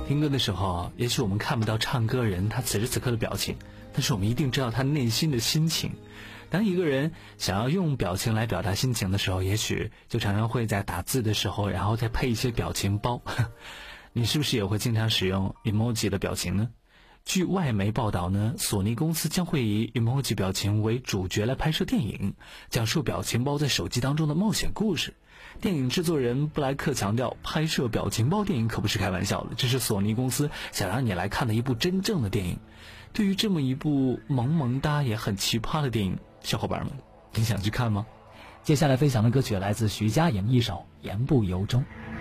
听歌的时候，也许我们看不到唱歌人他此时此刻的表情，但是我们一定知道他内心的心情。当一个人想要用表情来表达心情的时候，也许就常常会在打字的时候，然后再配一些表情包。你是不是也会经常使用 emoji 的表情呢？据外媒报道呢，索尼公司将会以 emoji 表情为主角来拍摄电影，讲述表情包在手机当中的冒险故事。电影制作人布莱克强调，拍摄表情包电影可不是开玩笑的，这是索尼公司想让你来看的一部真正的电影。对于这么一部萌萌哒也很奇葩的电影，小伙伴们，你想去看吗？ 接下来分享的歌曲来自徐佳莹一首《言不由衷》。